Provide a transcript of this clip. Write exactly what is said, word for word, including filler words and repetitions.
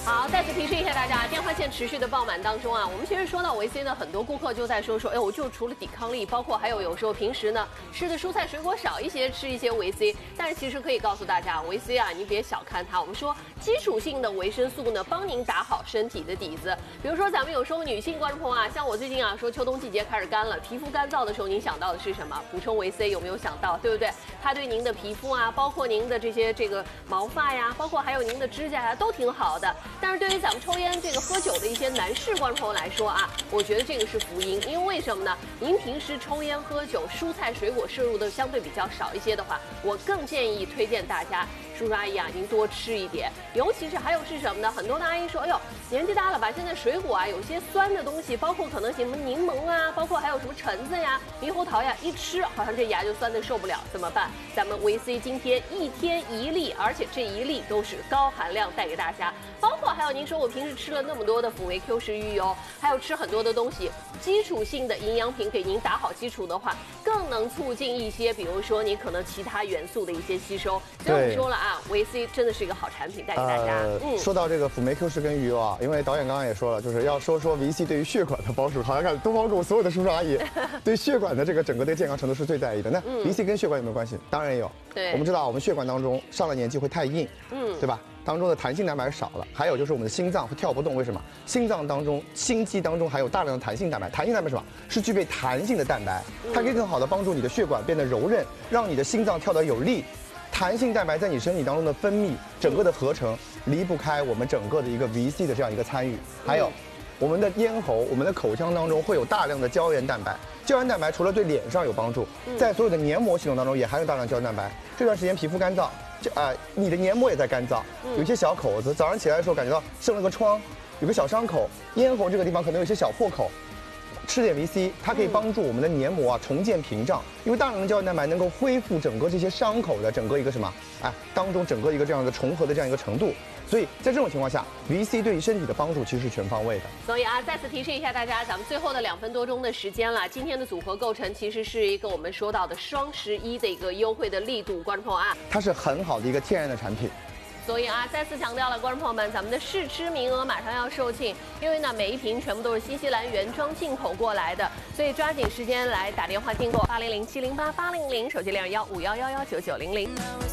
好，再次提示一下大家，电话线持续的爆满当中啊，我们其实说到维 C 呢，很多顾客就在说说，哎，我就除了抵抗力，包括还有有时候平时呢吃的蔬菜水果少一些，吃一些维 C。但是其实可以告诉大家，维 C 啊，你别小看它。我们说基础性的维生素呢，帮您打好身体的底子。比如说咱们有时候女性观众朋友啊，像我最近啊说秋冬季节开始干了，皮肤干燥的时候，您想到的是什么？补充维 C 有没有想到？对不对？它对您的皮肤啊，包括您的这些这个毛发呀，包括还有您的指甲呀，都挺好的。但是对于咱们抽烟、这个喝酒的一些男士观众朋友来说啊，我觉得这个是福音，因为为什么呢？您平时抽烟喝酒，蔬菜水果摄入的相对比较少一些的话，我更建议推荐大家，叔叔阿姨啊，您多吃一点。尤其是还有是什么呢？很多的阿姨说，哎呦，年纪大了吧，现在水果啊有些酸的东西，包括可能什么柠檬啊，包括还有什么橙子呀、猕猴桃呀，一吃好像这牙就酸的受不了，怎么办？咱们维 C 今天一天一粒，而且这一粒都是高含量带给大家，包括还有您说我平时吃了那么多的辅维 Q 十鱼油，还有吃很多的东西，基础性的营养品给您打好基础的话，更能促进一些，比如说你可能其他元素的一些吸收。所以我们说了啊，维 C 真的是一个好产品带给大家。 呃、嗯，说到这个辅酶 Q 十跟鱼油啊，因为导演刚刚也说了，就是要说说维 C 对于血管的帮助。好像看东方狗所有的叔叔阿姨对血管的这个整个的健康程度是最在意的。那维 C 跟血管有没有关系？当然有。对，我们知道我们血管当中上了年纪会太硬，嗯，对吧？当中的弹性蛋白少了，还有就是我们的心脏会跳不动，为什么？心脏当中、心肌当中还有大量的弹性蛋白。弹性蛋白是什么？是具备弹性的蛋白，它可以更好的帮助你的血管变得柔韧，让你的心脏跳得有力。弹性蛋白在你身体当中的分泌，整个的合成离不开我们整个的一个 维 C 的这样一个参与。还有，我们的咽喉、我们的口腔当中会有大量的胶原蛋白。胶原蛋白除了对脸上有帮助，在所有的黏膜系统当中也含有大量胶原蛋白。这段时间皮肤干燥，就啊、呃，你的黏膜也在干燥，有一些小口子，早上起来的时候感觉到生了个疮，有个小伤口，咽喉这个地方可能有一些小破口。吃点维 C， 它可以帮助我们的黏膜啊重建屏障，因为大量的胶原蛋白能够恢复整个这些伤口的整个一个什么，哎，当中整个一个这样的重合的这样一个程度。所以在这种情况下，维 C 对于身体的帮助其实是全方位的。 所以啊，再次提示一下大家，咱们最后的两分多钟的时间了，今天的组合构成其实是一个我们说到的双十一的一个优惠的力度，观众朋友啊， 它是很好的一个天然的产品。 所以啊，再次强调了，观众朋友们，咱们的试吃名额马上要售罄，因为呢，每一瓶全部都是新西兰原装进口过来的，所以抓紧时间来打电话订购八零零七零八八零零，手机零二幺五幺幺幺九九零零。